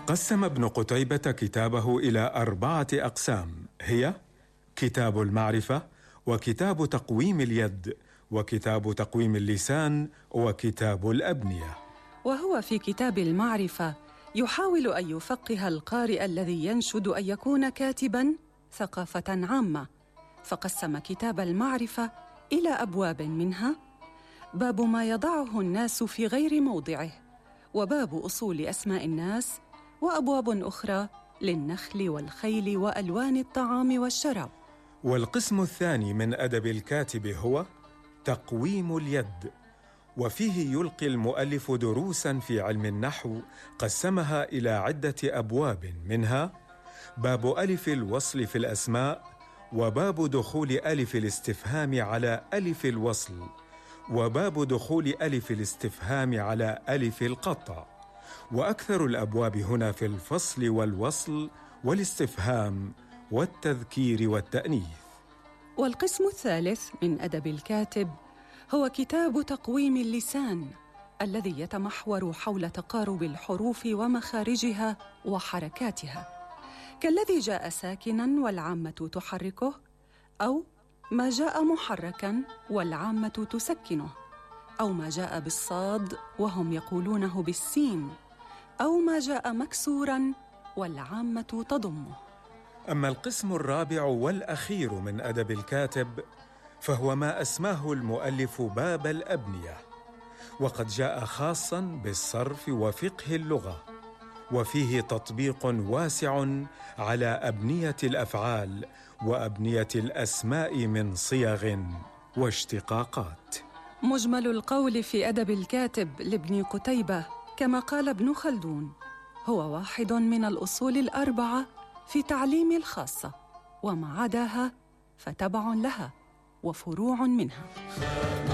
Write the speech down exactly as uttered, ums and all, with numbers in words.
قسم ابن قتيبة كتابه إلى أربعة أقسام، هي كتاب المعرفة، وكتاب تقويم اليد، وكتاب تقويم اللسان، وكتاب الأبنية. وهو في كتاب المعرفة يحاول أن يفقه القارئ الذي ينشد أن يكون كاتباً ثقافة عامة، فقسم كتاب المعرفة إلى أبواب، منها باب ما يضعه الناس في غير موضعه، وباب أصول أسماء الناس، وأبواب أخرى للنخل والخيل وألوان الطعام والشراب. والقسم الثاني من أدب الكاتب هو تقويم اليد، وفيه يلقي المؤلف دروساً في علم النحو قسمها إلى عدة أبواب، منها باب ألف الوصل في الأسماء، وباب دخول ألف الاستفهام على ألف الوصل، وباب دخول ألف الاستفهام على ألف القطع. وأكثر الأبواب هنا في الفصل والوصل والاستفهام والتذكير والتأنيث. والقسم الثالث من أدب الكاتب هو كتاب تقويم اللسان، الذي يتمحور حول تقارب الحروف ومخارجها وحركاتها، كالذي جاء ساكناً والعامة تحركه، أو ما جاء محركاً والعامة تسكنه، أو ما جاء بالصاد وهم يقولونه بالسين، أو ما جاء مكسوراً والعامة تضمه. أما القسم الرابع والأخير من أدب الكاتب فهو ما أسماه المؤلف باب الأبنية، وقد جاء خاصاً بالصرف وفقه اللغة، وفيه تطبيق واسع على أبنية الأفعال وأبنية الأسماء من صيغ واشتقاقات. مجمل القول في أدب الكاتب لابن قتيبة كما قال ابن خلدون هو واحد من الأصول الأربعة في تعليم الخاصة، وما عداها فتبع لها وفروع منها.